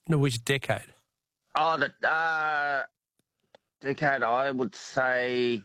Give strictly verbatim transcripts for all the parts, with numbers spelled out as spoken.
No, which decade? Oh, the uh, decade, I would say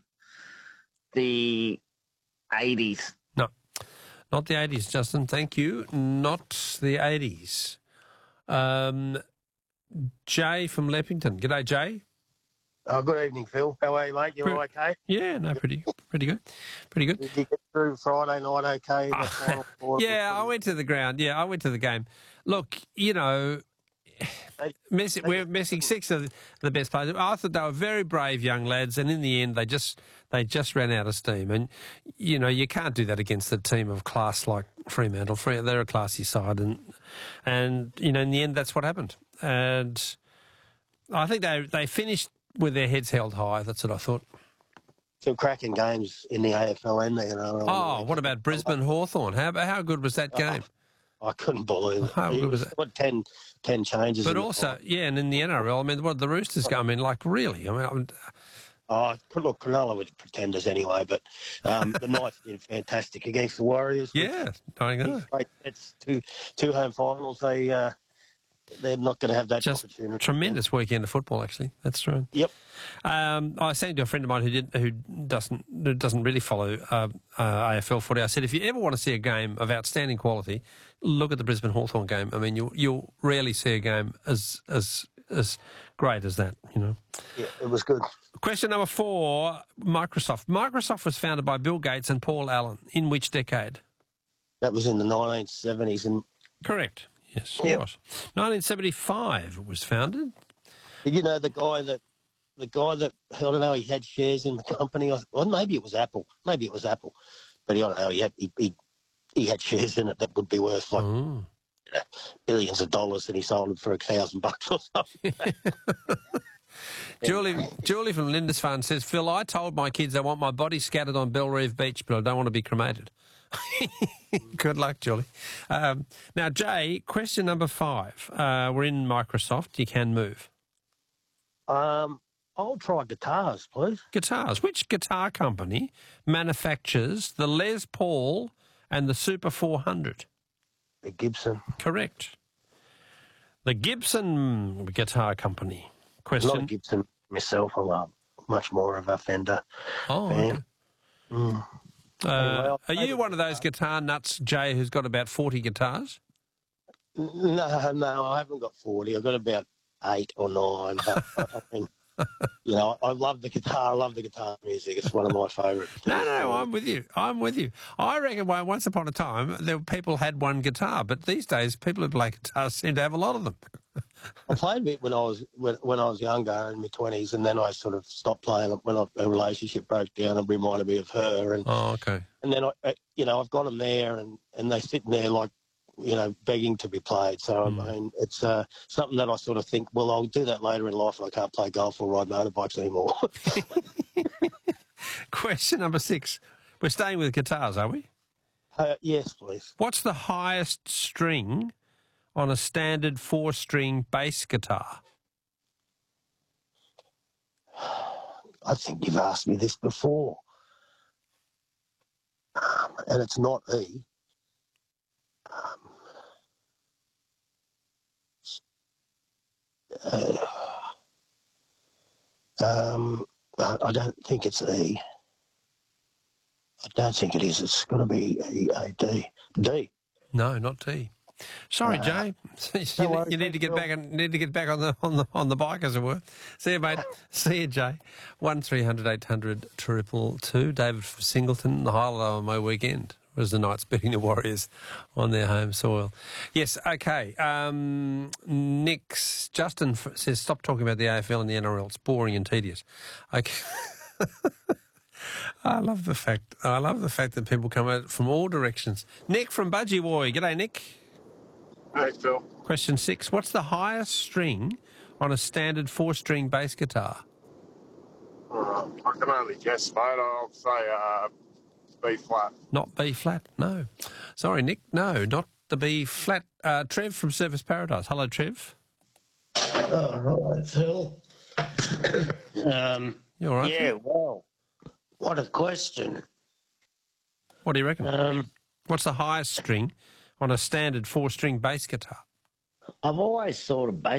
the eighties. No, not the eighties, Justin. Thank you. Not the eighties. Um, Jay from Leppington. G'day, Jay. Oh, good evening, Phil. How are you, mate? You all okay? Yeah, no, pretty, pretty good, pretty good. Did you get through Friday night okay? The Uh, final four yeah, I went to the ground. Yeah, I went to the game. Look, you know, Messi, we're missing six of the best players. I thought they were very brave young lads, and in the end, they just they just ran out of steam. And you know, you can't do that against a team of class like Fremantle. They're a classy side, and and you know, in the end, that's what happened. And I think they they finished with their heads held high. That's what I thought. Some cracking games in the A F L and the N R L. Oh, what about Brisbane Hawthorn? How how good was that game? I couldn't believe it. How good was it? What, ten, ten changes. But also, yeah, and in the N R L, I mean, what the Roosters go, I mean, like, really? I mean, I'm, Oh, look, Cronulla were pretenders anyway, but um, the Knights did fantastic against the Warriors. yeah, I know. It's two, two home finals. They, uh, they're not going to have that Just opportunity. tremendous weekend of football, actually. That's true. Yep. Um, I was saying to a friend of mine who did, who doesn't who doesn't really follow uh, uh, A F L footy. I said, if you ever want to see a game of outstanding quality, look at the Brisbane Hawthorn game. I mean, you'll you'll rarely see a game as as as great as that. You know. Yeah, it was good. Question number four: Microsoft. Microsoft was founded by Bill Gates and Paul Allen. In which decade? That was in the nineteen seventies, and Correct. Yes, it Yep. was. nineteen seventy-five it was founded. did you know the guy that the guy that I don't know, he had shares in the company, or well, maybe it was Apple, maybe it was Apple, but he, I don't know, he had he, he, he had shares in it that would be worth like Oh. you know, billions of dollars, and he sold it for a thousand bucks or something. Julie, Julie from Lindisfarne says, Phil, I told my kids I want my body scattered on Bellerive Beach, but I don't want to be cremated. Good luck, Julie. Um, now, Jay, question number five. Uh, we're in Microsoft. You can move. Um, I'll try guitars, please. Guitars. Which guitar company manufactures the Les Paul and the Super four hundred? The Gibson. Correct. The Gibson Guitar Company. Question. Not a Gibson myself. I'm uh, much more of a Fender Oh, fan. okay. Mm. Uh, Well, are you one of those guitar nuts, Jay, who's got about forty guitars? No, no, I haven't got forty. I've got about eight or nine. But I think, you know, I love the guitar. I love the guitar music. It's one of my favourite. No, no, I'm with you. I'm with you. I reckon well, once upon a time, there were people had one guitar, but these days, people who play guitars seem to have a lot of them. I played a bit when I was when, when I was younger, in my twenties, and then I sort of stopped playing when I, a relationship broke down and reminded me of her. And Oh, okay. and then I, I, you know, I've got them there, and and they sitting there like, you know, begging to be played. So Mm. I mean, it's uh, something that I sort of think, well, I'll do that later in life, and I can't play golf or ride motorbikes anymore. Question number six. We're staying with guitars, are we? uh, yes, please. What's the highest string on a standard four-string bass guitar? I think you've asked me this before, um, and it's not E. Um, uh, um, I, I don't think it's E. I don't think it is. It's got to be E, A, D. D. No, not T. Sorry, Uh, Jay. you, no worries, you need to thanks, get Phil. back on, need to get back on the on the on the bike, as it were. See you, mate. See you, Jay. One three hundred eight hundred triple two. David from Singleton. The highlight of my weekend was the Knights beating the Warriors on their home soil. Yes. Okay. Um, Nick's Justin f- says stop talking about the A F L and the N R L. It's boring and tedious. Okay. I love the fact. I love the fact that people come out from all directions. Nick from Budgie Boy. G'day, Nick. Hey, Phil. Question six. What's the highest string on a standard four-string bass guitar? Uh, I can only guess, mate. I'll say uh, B flat. Not B flat. No. Sorry, Nick. No, not the B flat. Uh, Trev from Service Paradise. Hello, Trev. Oh, right, Phil. um, You all right? yeah, well, what a question. What do you reckon? Um, What's the highest string on a standard four-string bass guitar? I've always thought of bass